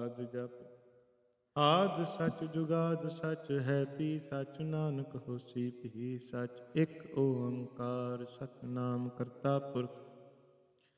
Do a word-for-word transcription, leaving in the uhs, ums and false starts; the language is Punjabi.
ਸਾਧ ਜਪ। ਆਦਿ ਸਚ ਜੁਗਾਦ ਸਚ, ਹੈ ਪੀ ਸਚ, ਨਾਨਕ ਹੋਸੀ ਭੀ ਸਚ। ਇਕ ਓੰਕਾਰ ਸਤਿਨਾਮ ਕਰਤਾ ਪੁਰਖ